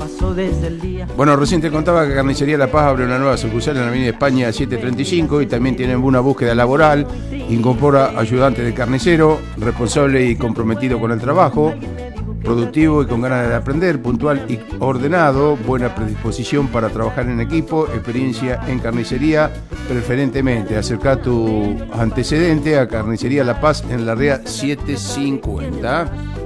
Bueno, recién te contaba que Carnicería La Paz abre una nueva sucursal en la Avenida España 735 y también tienen una búsqueda laboral. Incorpora ayudante de carnicero, responsable y comprometido con el trabajo, productivo y con ganas de aprender, puntual y ordenado, buena predisposición para trabajar en equipo, experiencia en carnicería, preferentemente. Acerca tu antecedente a Carnicería La Paz en la REA 750.